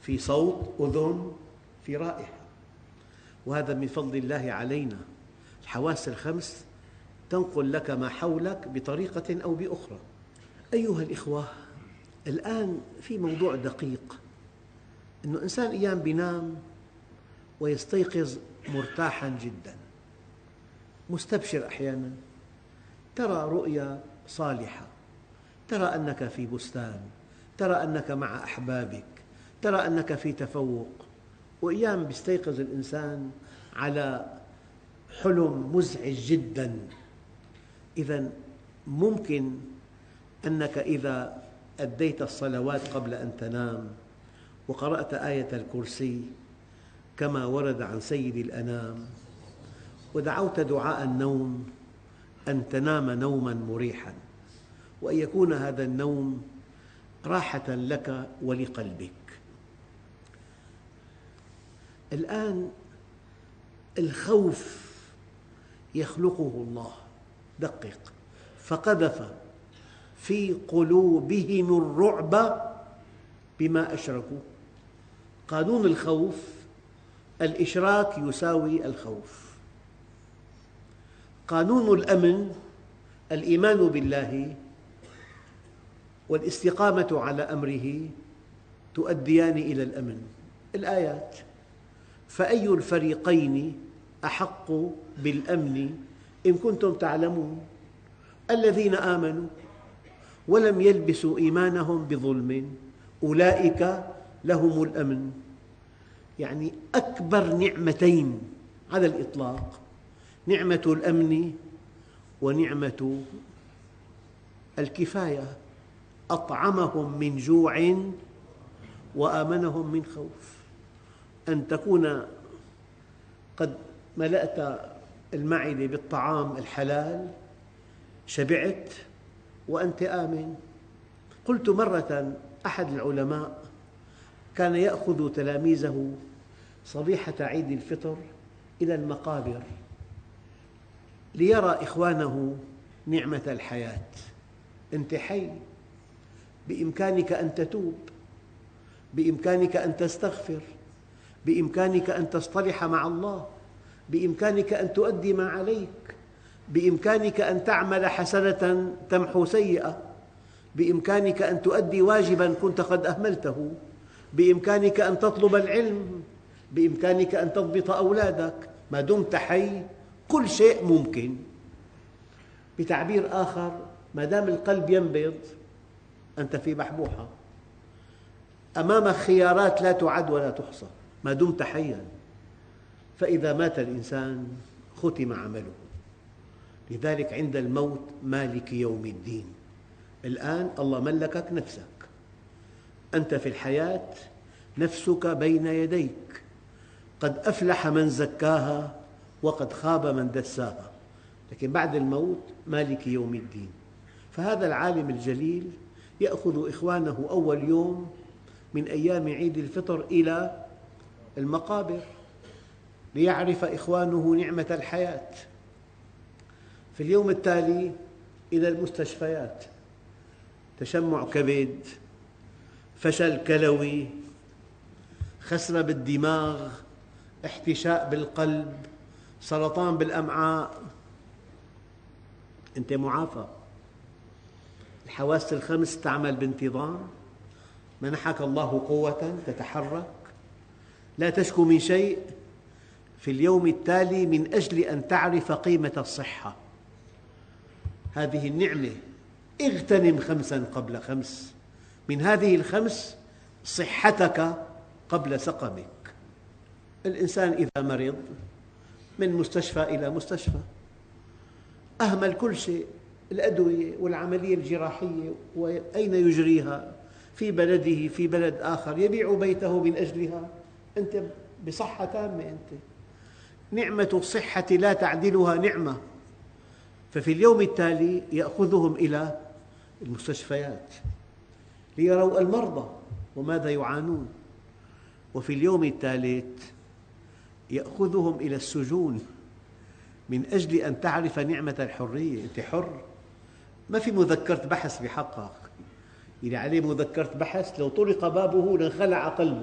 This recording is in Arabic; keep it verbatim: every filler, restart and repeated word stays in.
في صوت، أذن، في رائحة. وهذا من فضل الله علينا. الحواس الخمس تنقل لك ما حولك بطريقة أو بأخرى. أيها الإخوة، الآن في موضوع دقيق، أن الإنسان أيام ينام ويستيقظ مرتاحاً جداً، مستبشر أحياناً، ترى رؤيا صالحة، ترى أنك في بستان، ترى أنك مع أحبابك، ترى أنك في تفوق. وأيام يستيقظ الإنسان على حلم مزعج جداً. إذن ممكن أنك إذا أديت الصلوات قبل أن تنام وقرأت آية الكرسي كما ورد عن سيد الأنام ودعوت دعاء النوم، أن تنام نوماً مريحاً، وأن يكون هذا النوم راحة لك ولقلبك. الآن الخوف يخلقه الله، دقق، فقذف في قلوبهم الرعب بما أشركوا. قانون الخوف، الإشراك يساوي الخوف. قانون الأمن، الإيمان بالله والاستقامة على أمره تؤديان إلى الأمن. الآيات: فأي الفريقين أحق بالأمن إن كنتم تعلمون الذين آمنوا ولم يلبسوا إيمانهم بظلم أولئك لهم الأمن. يعني أكبر نعمتين على الإطلاق، نعمة الأمن ونعمة الكفاية. أطعمهم من جوع وآمنهم من خوف. أن تكون قد ملأت المعدة بالطعام الحلال، شبعت وأنت آمن. قلت مرة، أحد العلماء كان يأخذ تلاميذه صبيحة عيد الفطر إلى المقابر ليرى إخوانه نعمة الحياة. أنت حي، بإمكانك أن تتوب، بإمكانك أن تستغفر، بإمكانك أن تصطلح مع الله، بإمكانك أن تؤدي ما عليك، بإمكانك أن تعمل حسنة تمحو سيئة، بإمكانك أن تؤدي واجباً كنت قد أهملته، بإمكانك أن تطلب العلم، بإمكانك أن تضبط أولادك. ما دمت حي كل شيء ممكن. بتعبير آخر، ما دام القلب ينبض أنت في بحبوحة، أمامك خيارات لا تعد ولا تحصى ما دمت حياً. فإذا مات الإنسان ختم عمله. لذلك عند الموت مالك يوم الدين. الآن الله ملكك نفسك، أنت في الحياة نفسك بين يديك، قد أفلح من زكاها وقد خاب من دساها. لكن بعد الموت مالك يوم الدين. فهذا العالم الجليل يأخذ إخوانه أول يوم من أيام عيد الفطر إلى المقابر ليعرف إخوانه نعمة الحياة. في اليوم التالي إلى المستشفيات، تشمع كبد، فشل كلوي، خسرة بالدماغ، احتشاء بالقلب، سرطان بالأمعاء. أنت معافى. الحواس الخمس تعمل بانتظام، منحك الله قوة تتحرك، لا تشكو من شيء. في اليوم التالي من أجل أن تعرف قيمة الصحة، هذه النعمة، اغتنم خمساً قبل خمس. من هذه الخمس صحتك قبل سقمك. الإنسان إذا مرض من مستشفى إلى مستشفى، أهمل كل شيء، الأدوية والعملية الجراحية وأين يجريها، في بلده في بلد آخر، يبيع بيته من أجلها. أنت بصحة تامة. أنت نعمة الصحة لا تعدلها نعمة. ففي اليوم التالي يأخذهم إلى المستشفيات ليروا المرضى وماذا يعانون. وفي اليوم الثالث يأخذهم إلى السجون من أجل أن تعرف نعمة الحرية. أنت حر، ما في مذكرة بحث بحقك. اللي عليه مذكرة بحث لو طرق بابه لانخلع قلبه.